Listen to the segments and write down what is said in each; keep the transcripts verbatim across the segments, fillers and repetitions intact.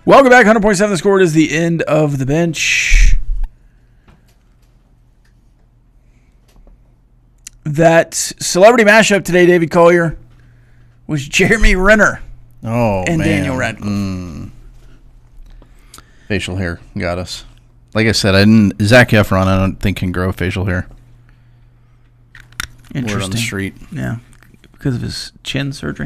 Welcome back. one hundred point seven The Score. It is the end of the bench. That celebrity mashup today, David Collier, was Jeremy Renner oh, and man. Daniel Radcliffe. Mm. Facial hair got us. Like I said, I didn't. Zac Efron, I don't think can grow facial hair. Interesting. Word on the street. Yeah, because of his chin surgery.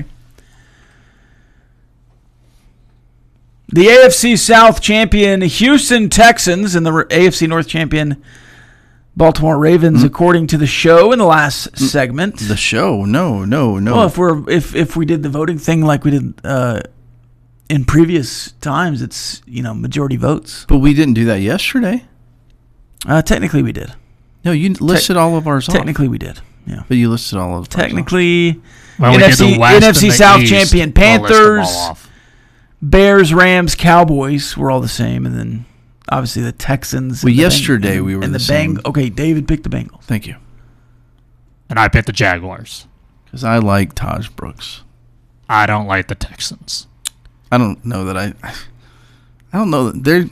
The A F C South champion Houston Texans and the A F C North champion Baltimore Ravens, mm-hmm. according to the show in the last mm-hmm. segment. The show? No, no, no. Well, if we're if if we did the voting thing like we did uh, in previous times, it's you know majority votes. But we didn't do that yesterday. Uh, technically, we did. No, you listed Te- all of ours. Technically, off. we did. Yeah, but you listed all of. Technically, well, N F C, N F C South East, champion Panthers. Bears, Rams, Cowboys were all the same, and then obviously the Texans. Well, the yesterday Beng- we were and the, the same. Bang. Okay, David picked the Bengals. Thank you. And I picked the Jaguars because I like Taj Brooks. I don't like the Texans. I don't know that I. I don't know that they're.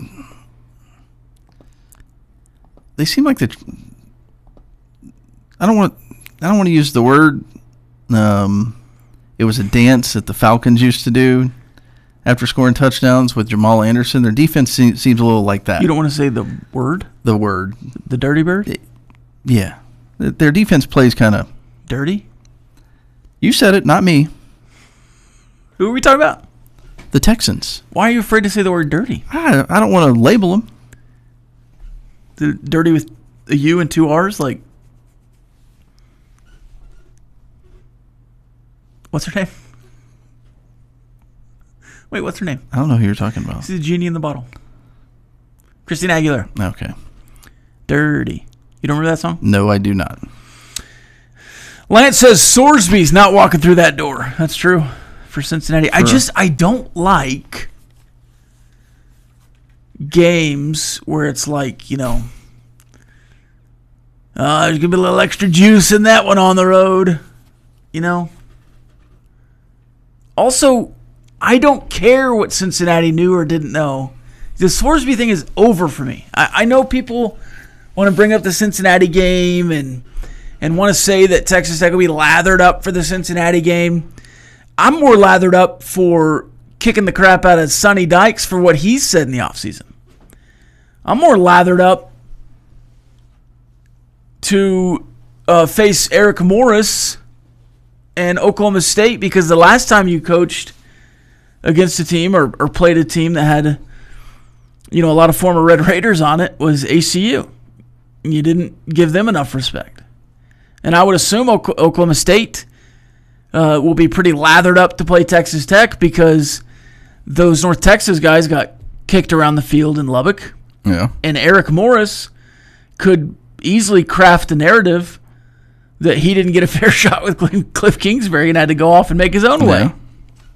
They seem like the. I don't want. I don't want to use the word. Um, it was a dance that the Falcons used to do. After scoring touchdowns with Jamal Anderson, their defense seems, seems a little like that. You don't want to say the word? The word. The dirty bird? It, yeah. Their defense plays kind of... Dirty? You said it, not me. Who are we talking about? The Texans. Why are you afraid to say the word dirty? I, I don't want to label them. The dirty with a U and two R's? Like... What's her name? Wait, what's her name? I don't know who you're talking about. This is the genie in the bottle. Christina Aguilera. Okay. Dirty. You don't remember that song? No, I do not. Lance says Sorsby's not walking through that door. That's true for Cincinnati. For, I just, I don't like games where it's like, you know, uh, there's going to be a little extra juice in that one on the road. You know? Also... I don't care what Cincinnati knew or didn't know. The Sorsby thing is over for me. I, I know people want to bring up the Cincinnati game and and want to say that Texas Tech will be lathered up for the Cincinnati game. I'm more lathered up for kicking the crap out of Sonny Dykes for what he said in the offseason. I'm more lathered up to uh, face Eric Morris and Oklahoma State because the last time you coached against a team or, or played a team that had, you know, a lot of former Red Raiders on it was A C U. You didn't give them enough respect. And I would assume Oklahoma State uh, will be pretty lathered up to play Texas Tech because those North Texas guys got kicked around the field in Lubbock. Yeah. And Eric Morris could easily craft a narrative that he didn't get a fair shot with Cliff Kingsbury and had to go off and make his own way. Yeah.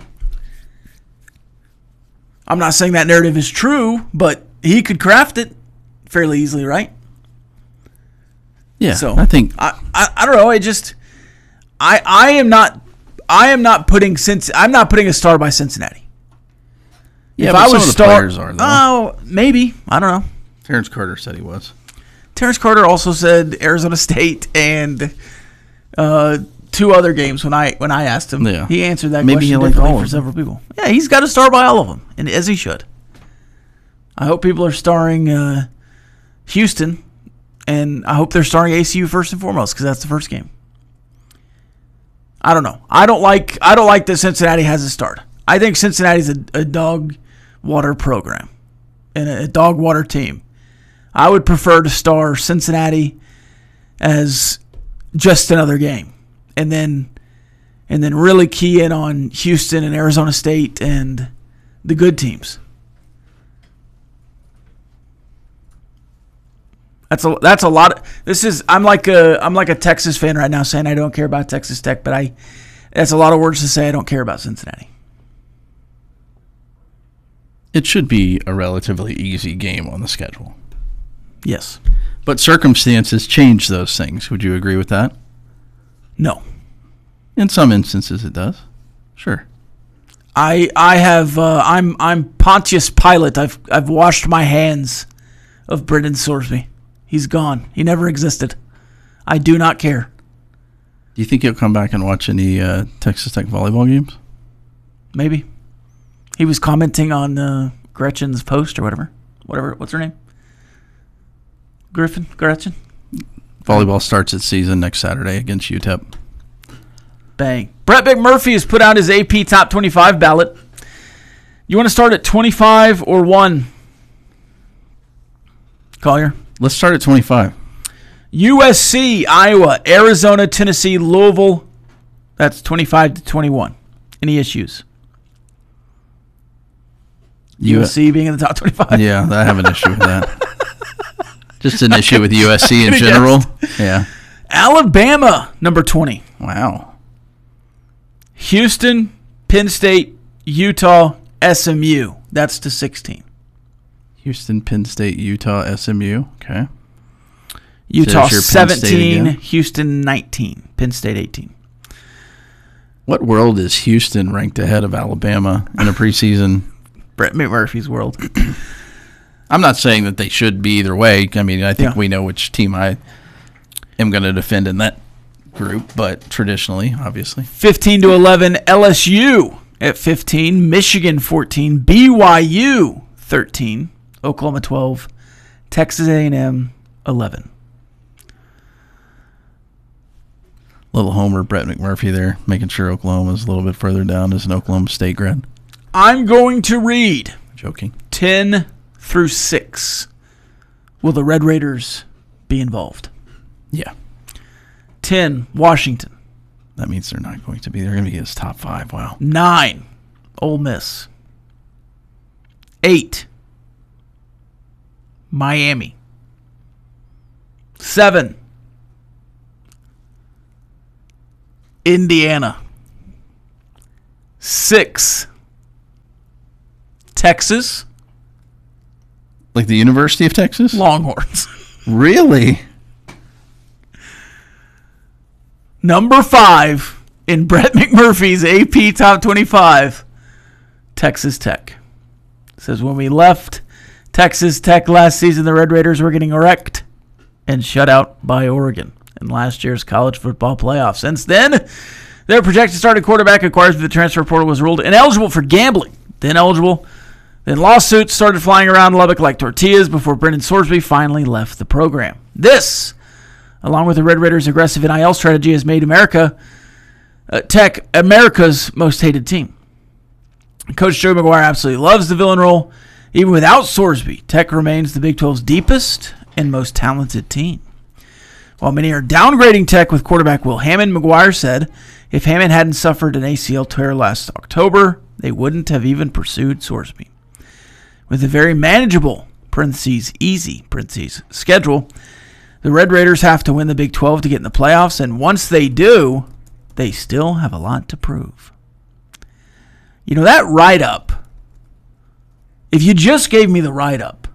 I'm not saying that narrative is true, but he could craft it fairly easily, right? Yeah, so I think I, I, I don't know. I just I I am not I am not putting Cincy, I'm not putting a star by Cincinnati. Yeah, if but I some was of the star, players are though. Oh, maybe I don't know. Terrence Carter said he was. Terrence Carter also said Arizona State and uh, two other games when I when I asked him. Yeah. He answered that Maybe question he differently all for of several people. Yeah, he's got to star by all of them, and as he should. I hope people are starring uh, Houston, and I hope they're starring A C U first and foremost because that's the first game. I don't know. I don't like I don't like that Cincinnati has a start. I think Cincinnati's a, a dog water program and a dog water team. I would prefer to star Cincinnati as just another game, and then and then really key in on Houston and Arizona State and the good teams. That's a that's a lot. Of, this is I'm like a I'm like a Texas fan right now saying I don't care about Texas Tech, but I that's a lot of words to say I don't care about Cincinnati. It should be a relatively easy game on the schedule. Yes. But circumstances change those things. Would you agree with that? No. In some instances it does. Sure. I I have uh, I'm I'm Pontius Pilate. I've I've washed my hands of Brendan Sorsby. He's gone. He never existed. I do not care. Do you think he'll come back and watch any uh, Texas Tech volleyball games? Maybe. He was commenting on uh, Gretchen's post or whatever. Whatever. What's her name? Griffin? Gretchen? Volleyball starts its season next Saturday against U T E P. Bang. Brett McMurphy has put out his A P Top twenty-five ballot. You want to start at twenty-five or one? Collier? Let's start at twenty-five. U S C, Iowa, Arizona, Tennessee, Louisville. That's twenty-five to twenty-one. Any issues? U- U S C being in the top twenty-five? Yeah, I have an issue with that. Just an issue with U S C in general. Yeah. Alabama, number twenty. Wow. Houston, Penn State, Utah, S M U. That's to sixteen. Houston, Penn State, Utah, S M U. Okay. Utah So there's your Penn State seventeen, again. Houston nineteen, Penn State eighteen. What world is Houston ranked ahead of Alabama in a preseason? Brett McMurphy's world. I'm not saying that they should be either way. I mean, I think Yeah. we know which team I am going to defend in that group, but traditionally, obviously. fifteen to eleven, L S U at fifteen, Michigan fourteen, B Y U thirteen, Oklahoma twelve, Texas A and M eleven. Little homer Brett McMurphy there, making sure Oklahoma's a little bit further down as an Oklahoma State grad. I'm going to read Joking. ten through six. Will the Red Raiders be involved? Yeah. ten, Washington. That means they're not going to be. They're going to be his top five. Wow. nine, Ole Miss. eight, Miami. seven, Indiana. six, Texas Like the University of Texas? Longhorns. Really? Number five in Brett McMurphy's A P Top twenty-five, Texas Tech. Says when we left Texas Tech last season, the Red Raiders were getting wrecked and shut out by Oregon in last year's college football playoff. Since then, their projected starting quarterback acquired through the transfer portal was ruled ineligible for gambling. Then eligible. Then lawsuits started flying around Lubbock like tortillas before Brendan Sorsby finally left the program. This, along with the Red Raiders' aggressive N I L strategy, has made America uh, Tech America's most hated team. Coach Joe McGuire absolutely loves the villain role. Even without Sorsby, Tech remains the Big twelve's deepest and most talented team. While many are downgrading Tech with quarterback Will Hammond, McGuire said if Hammond hadn't suffered an A C L tear last October, they wouldn't have even pursued Sorsby. With a very manageable, parentheses, easy, parentheses, schedule, the Red Raiders have to win the Big twelve to get in the playoffs, and once they do, they still have a lot to prove. You know, that write-up, if you just gave me the write-up,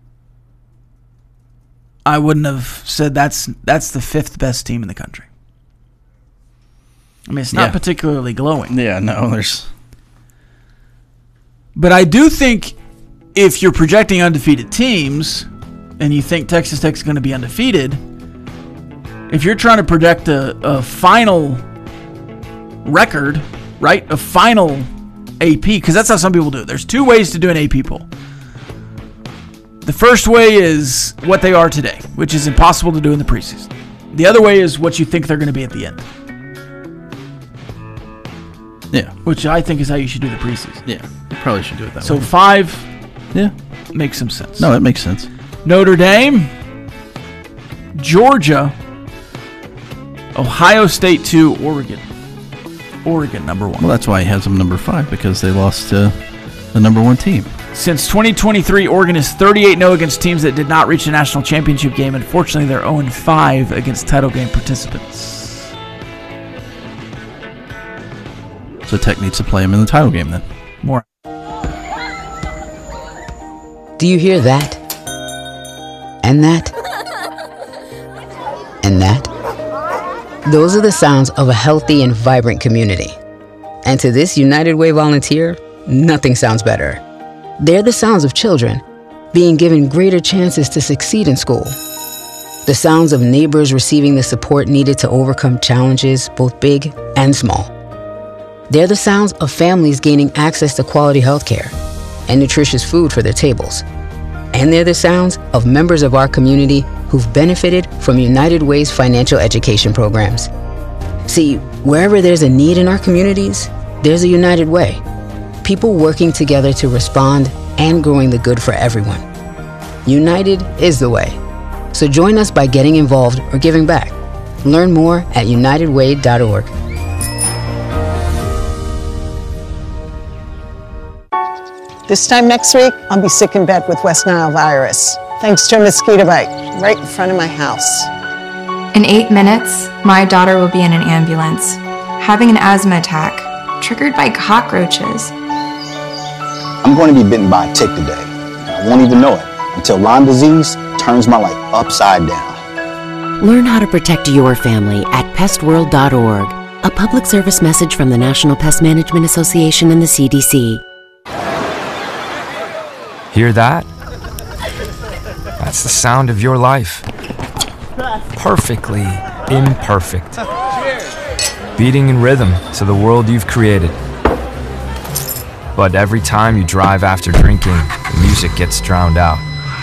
I wouldn't have said that's that's the fifth best team in the country. I mean, it's not Yeah. particularly glowing. Yeah, no, there's... But I do think if you're projecting undefeated teams and you think Texas Tech's going to be undefeated, if you're trying to project a, a final record, right, a final A P, because that's how some people do it. There's two ways to do an A P poll. The first way is what they are today, which is impossible to do in the preseason. The other way is what you think they're going to be at the end, Yeah, which I think is how you should do the preseason. yeah. You probably should do it that So way. five Yeah. makes some sense. No, that makes sense. Notre Dame, Georgia, Ohio State two, Oregon. Oregon, number one. Well, that's why he has them number five, because they lost to the number one team. Since twenty twenty-three, Oregon is thirty-eight and oh against teams that did not reach a national championship game. Unfortunately, they're oh and five against title game participants. So Tech needs to play him in the title game then. More. Do you hear that? And that? And that? Those are the sounds of a healthy and vibrant community. And to this United Way volunteer, nothing sounds better. They're the sounds of children being given greater chances to succeed in school. The sounds of neighbors receiving the support needed to overcome challenges, both big and small. They're the sounds of families gaining access to quality healthcare and nutritious food for their tables. And they're the sounds of members of our community who've benefited from United Way's financial education programs. See, wherever there's a need in our communities, there's a United Way. People working together to respond and growing the good for everyone. United is the way. So join us by getting involved or giving back. Learn more at united way dot org. This time next week, I'll be sick in bed with West Nile virus, thanks to a mosquito bite right in front of my house. In eight minutes, my daughter will be in an ambulance, having an asthma attack, triggered by cockroaches. I'm going to be bitten by a tick today. I won't even know it until Lyme disease turns my life upside down. Learn how to protect your family at pest world dot org. A public service message from the National Pest Management Association and the C D C. Hear that? That's the sound of your life. Perfectly imperfect. Beating in rhythm to the world you've created. But every time you drive after drinking, the music gets drowned out.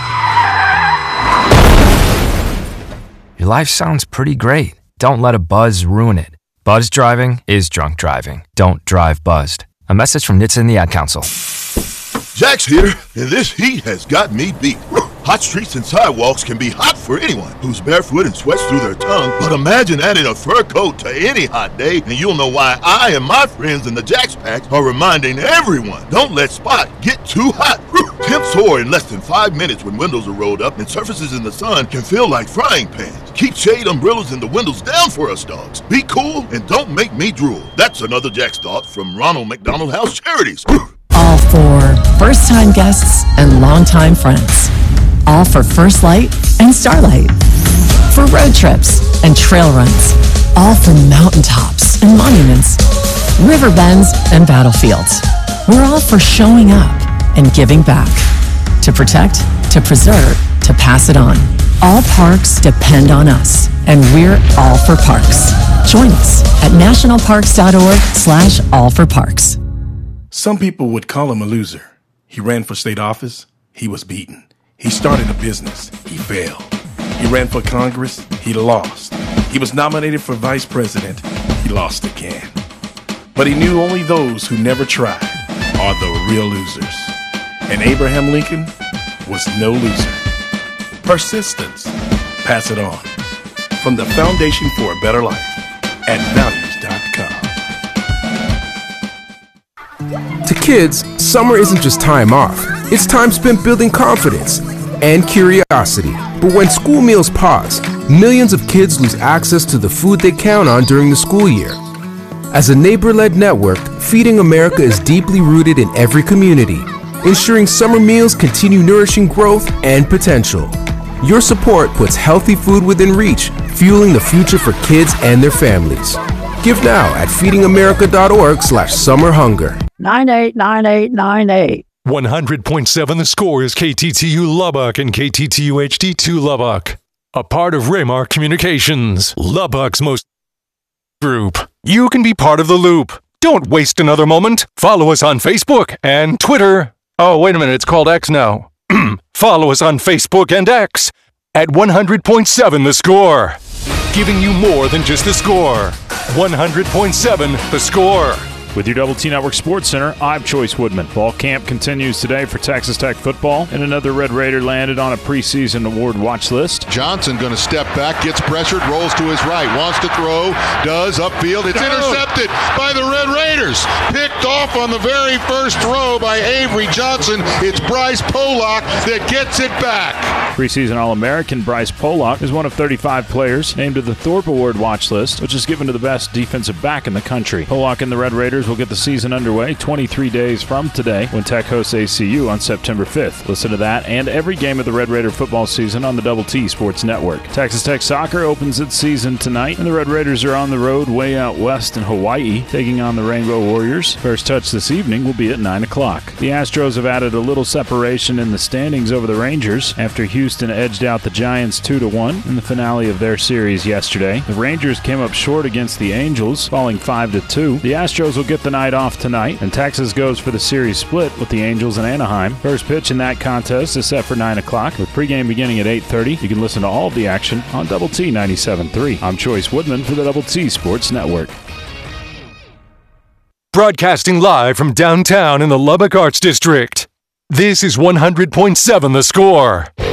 Your life sounds pretty great. Don't let a buzz ruin it. Buzz driving is drunk driving. Don't drive buzzed. A message from N H T S A and the Ad Council. Jack's here, and this heat has got me beat. Hot streets and sidewalks can be hot for anyone who's barefoot and sweats through their tongue, but imagine adding a fur coat to any hot day, and you'll know why I and my friends in the Jack's Pack are reminding everyone, don't let Spot get too hot. Temps soar in less than five minutes when windows are rolled up, and surfaces in the sun can feel like frying pans. Keep shade umbrellas and the windows down for us dogs. Be cool and don't make me drool. That's another Jack's thought from Ronald McDonald House Charities. All for first-time guests and longtime friends. All for First Light and Starlight. For road trips and trail runs. All for mountaintops and monuments. River bends and battlefields. We're all for showing up and giving back. To protect, to preserve, to pass it on. All parks depend on us, and we're all for parks. Join us at national parks dot org slash all for parks. Some people would call him a loser. He ran for state office. He was beaten. He started a business. He failed. He ran for Congress. He lost. He was nominated for vice president. He lost again. But he knew only those who never tried are the real losers. And Abraham Lincoln was no loser. Persistence. Pass it on. From the Foundation for a Better Life at values dot com. To kids, summer isn't just time off. It's time spent building confidence and curiosity. But when school meals pause, millions of kids lose access to the food they count on during the school year. As a neighbor-led network, Feeding America is deeply rooted in every community, ensuring summer meals continue nourishing growth and potential. Your support puts healthy food within reach, fueling the future for kids and their families. Give now at feeding america dot org slash summer hunger. nine eight nine eight nine eight. one hundred point seven The Score is K T T U Lubbock and K T T U H D two Lubbock. A part of Raymar Communications, Lubbock's most group. You can be part of the loop. Don't waste another moment. Follow us on Facebook and Twitter. Oh, wait a minute, it's called X now. Follow us on Facebook and X at one hundred point seven The Score. Giving you more than just the score. one hundred point seven The Score. With your Double T Network Sports Center, I'm Choice Woodman. Fall camp continues today for Texas Tech football, and another Red Raider landed on a preseason award watch list. Johnson going to step back, gets pressured, rolls to his right, wants to throw, does, upfield. It's intercepted by the Red Raiders. Picked off on the very first throw by Avery Johnson. It's Bryce Pollock that gets it back. Preseason All-American Bryce Pollock is one of thirty-five players named to the Thorpe Award watch list, which is given to the best defensive back in the country. Pollock and the Red Raiders Raiders will get the season underway twenty-three days from today when Tech hosts A C U on September fifth. Listen to that and every game of the Red Raider football season on the Double T Sports Network. Texas Tech Soccer opens its season tonight, and the Red Raiders are on the road way out west in Hawaii, taking on the Rainbow Warriors. First touch this evening will be at nine o'clock. The Astros have added a little separation in the standings over the Rangers after Houston edged out the Giants two to one in the finale of their series yesterday. The Rangers came up short against the Angels, falling five to two. The Astros will get the night off tonight, and Texas goes for the series split with the Angels and Anaheim. First pitch in that contest is set for nine o'clock, with pregame beginning at eight thirty. You can listen to all of the action on Double T ninety-seven point three. I'm Choice Woodman for the Double T Sports Network. Broadcasting live from downtown in the Lubbock Arts District. This is one hundred point seven The Score.